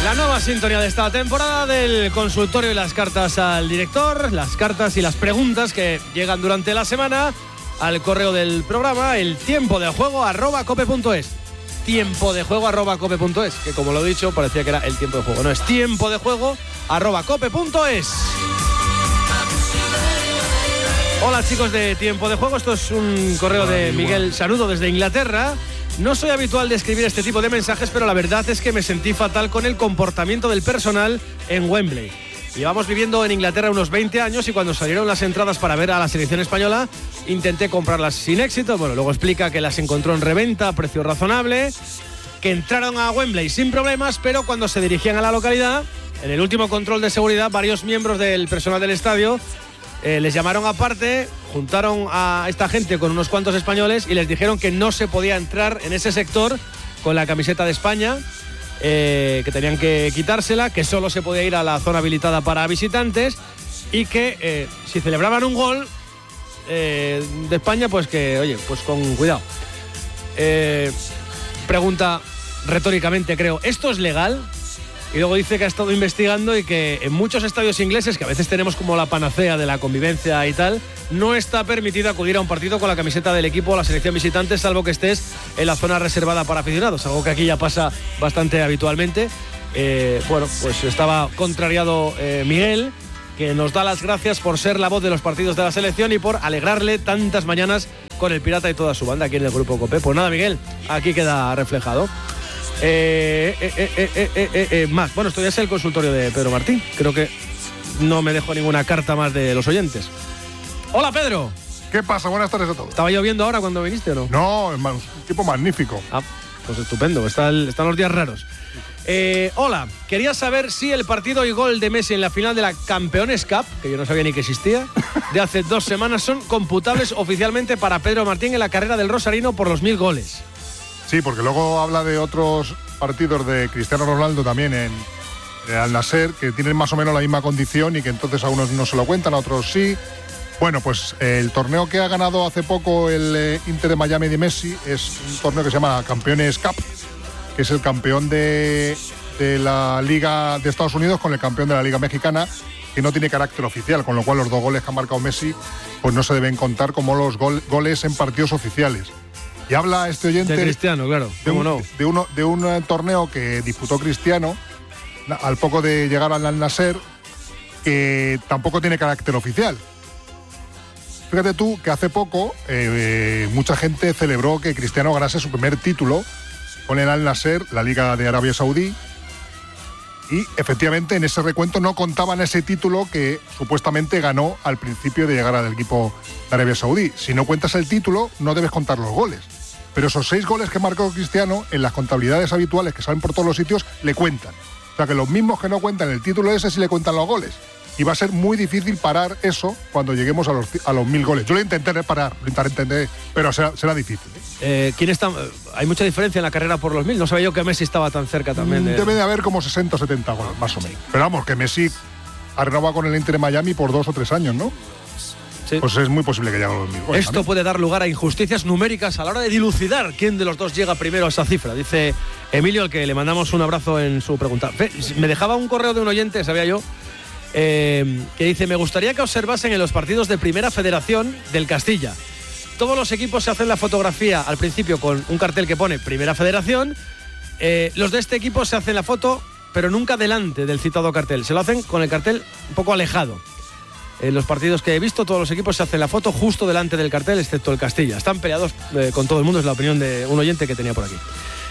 La nueva sintonía de esta temporada del consultorio y las cartas al director, las cartas y las preguntas que llegan durante la semana al correo del programa, el tiempodejuego@cope.es. Tiempodejuego@cope.es, que como lo he dicho parecía que era el tiempo de juego, no, es tiempodejuego@cope.es. Hola chicos de Tiempo de Juego, esto es un correo de Miguel Sanudo desde Inglaterra. No soy habitual de escribir este tipo de mensajes, pero la verdad es que me sentí fatal con el comportamiento del personal en Wembley. Llevamos viviendo en Inglaterra unos 20 años y cuando salieron las entradas para ver a la selección española, intenté comprarlas sin éxito. Bueno, luego explica que las encontró en reventa a precio razonable, que entraron a Wembley sin problemas, pero cuando se dirigían a la localidad, en el último control de seguridad, varios miembros del personal del estadio les llamaron aparte, juntaron a esta gente con unos cuantos españoles y les dijeron que no se podía entrar en ese sector con la camiseta de España, que tenían que quitársela, que solo se podía ir a la zona habilitada para visitantes y que si celebraban un gol de España, pues que, oye, pues con cuidado. Pregunta retóricamente, creo, ¿esto es legal? Y luego dice que ha estado investigando y que en muchos estadios ingleses, que a veces tenemos como la panacea de la convivencia y tal, no está permitido acudir a un partido con la camiseta del equipo o la selección visitante, salvo que estés en la zona reservada para aficionados, algo que aquí ya pasa bastante habitualmente. Bueno, pues estaba contrariado Miguel, que nos da las gracias por ser la voz de los partidos de la selección y por alegrarle tantas mañanas con el Pirata y toda su banda aquí en el Grupo Cope. Pues nada, Miguel, aquí queda reflejado. Más. Bueno, esto ya es el consultorio de Pedro Martín. Creo que no me dejo ninguna carta más de los oyentes. Hola, Pedro. ¿Qué pasa? Buenas tardes a todos. ¿Estaba lloviendo ahora cuando viniste o no? No, es un tipo magnífico. Ah, pues estupendo. Están los días raros. Hola, quería saber si el partido y gol de Messi en la final de la Campeones Cup, que yo no sabía ni que existía, de hace 2 semanas, son computables oficialmente para Pedro Martín en la carrera del Rosarino por los 1000 goles. Sí, porque luego habla de otros partidos de Cristiano Ronaldo también en Al Nasser, que tienen más o menos la misma condición y que entonces a unos no se lo cuentan, a otros sí. Bueno, pues el torneo que ha ganado hace poco el Inter de Miami de Messi es un torneo que se llama Campeones Cup, que es el campeón de la Liga de Estados Unidos con el campeón de la Liga Mexicana, que no tiene carácter oficial, con lo cual los 2 goles que ha marcado Messi pues no se deben contar como los goles en partidos oficiales. Y habla este oyente de Cristiano, claro, de un torneo que disputó Cristiano al poco de llegar al Al Nasser, que tampoco tiene carácter oficial. Fíjate tú que hace poco mucha gente celebró que Cristiano ganase su primer título con el Al Nasser, la Liga de Arabia Saudí, y efectivamente en ese recuento no contaban ese título que supuestamente ganó al principio de llegar al equipo de Arabia Saudí. Si no cuentas el título, no debes contar los goles. Pero esos 6 goles que marcó Cristiano, en las contabilidades habituales que salen por todos los sitios, le cuentan. O sea que los mismos que no cuentan el título ese sí le cuentan los goles. Y va a ser muy difícil parar eso cuando lleguemos a los 1000 goles. Yo lo intentaré parar, pero será difícil. ¿Quién está? Hay mucha diferencia en la carrera por los 1000. No sabía yo que Messi estaba tan cerca también. Debe de haber como 60 o 70 goles, más o menos. Pero vamos, que Messi ha renovado con el Inter de Miami por 2 o 3 años, ¿no? Sí. Pues es muy posible que llegue a los 1000 goles. Esto puede dar lugar a injusticias numéricas a la hora de dilucidar quién de los dos llega primero a esa cifra, dice Emilio, al que le mandamos un abrazo en su pregunta. Me dejaba un correo de un oyente, sabía yo, que dice: me gustaría que observasen en los partidos de Primera Federación del Castilla. Todos los equipos se hacen la fotografía al principio con un cartel que pone Primera Federación. Los de este equipo se hacen la foto, pero nunca delante del citado cartel. Se lo hacen con el cartel un poco alejado. En los partidos que he visto, todos los equipos se hacen la foto justo delante del cartel, excepto el Castilla. Están peleados con todo el mundo, es la opinión de un oyente que tenía por aquí.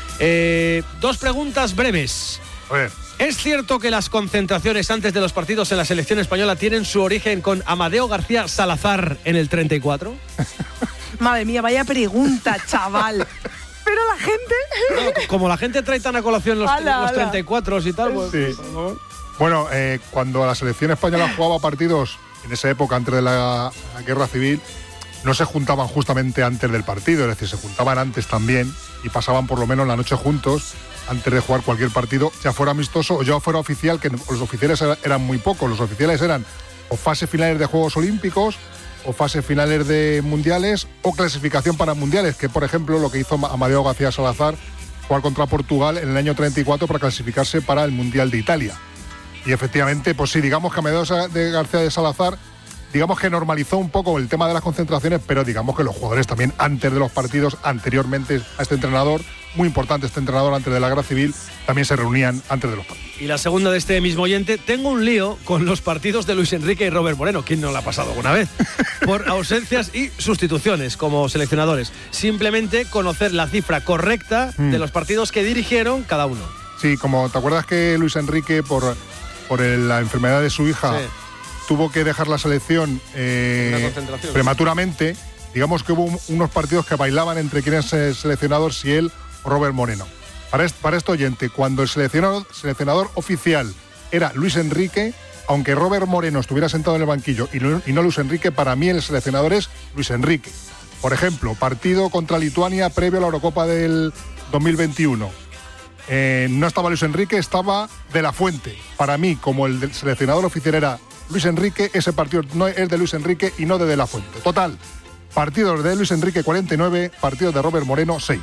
2 preguntas breves. A ver. ¿Es cierto que las concentraciones antes de los partidos en la selección española tienen su origen con Amadeo García Salazar en el 34? Madre mía, vaya pregunta, chaval. Pero la gente... No, como la gente trae tan a colación los 34 y tal, pues... Sí. Bueno, cuando la selección española jugaba partidos en esa época, antes de la guerra civil, no se juntaban justamente antes del partido, es decir, se juntaban antes también y pasaban por lo menos la noche juntos antes de jugar cualquier partido, ya fuera amistoso o ya fuera oficial, que los oficiales eran muy pocos. Los oficiales eran o fases finales de Juegos Olímpicos, o fases finales de mundiales, o clasificación para mundiales, que por ejemplo lo que hizo Amadeo García Salazar jugar contra Portugal en el año 34 para clasificarse para el Mundial de Italia. Y efectivamente, pues sí, digamos que Amedeo de García de Salazar, digamos que normalizó un poco el tema de las concentraciones, pero digamos que los jugadores también antes de los partidos, anteriormente a este entrenador, muy importante este entrenador antes de la Guerra Civil, también se reunían antes de los partidos. Y la segunda de este mismo oyente: tengo un lío con los partidos de Luis Enrique y Robert Moreno. ¿Quién no lo ha pasado alguna vez? Por ausencias y sustituciones como seleccionadores. Simplemente conocer la cifra correcta de los partidos que dirigieron cada uno. Sí, como te acuerdas que Luis Enrique, por la enfermedad de su hija, sí, tuvo que dejar la selección prematuramente, digamos que hubo unos partidos que bailaban entre quién es el seleccionador, si él o Robert Moreno. Para este oyente, cuando el seleccionador oficial era Luis Enrique, aunque Robert Moreno estuviera sentado en el banquillo y no Luis Enrique, para mí el seleccionador es Luis Enrique. Por ejemplo, partido contra Lituania previo a la Eurocopa del 2021. No estaba Luis Enrique, estaba De La Fuente. Para mí, como el seleccionador oficial era Luis Enrique, ese partido no es de Luis Enrique y no de La Fuente. Total, partidos de Luis Enrique 49, partidos de Robert Moreno 6.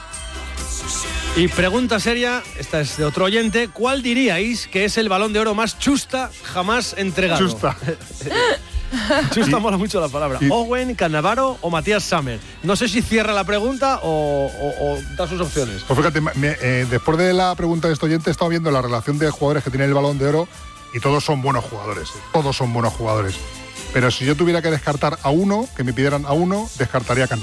Y pregunta seria, esta es de otro oyente: ¿cuál diríais que es el Balón de Oro más chusta jamás entregado? Chusta. Chusta mola mucho la palabra. Owen, Cannavaro o Matías Sammer. No sé si cierra la pregunta o da sus opciones. Pues fíjate, después de la pregunta de este oyente he estado viendo la relación de jugadores que tienen el Balón de Oro y todos son buenos jugadores. Todos son buenos jugadores. Pero si yo tuviera que descartar a uno, que me pidieran a uno, descartaría a Cannavaro.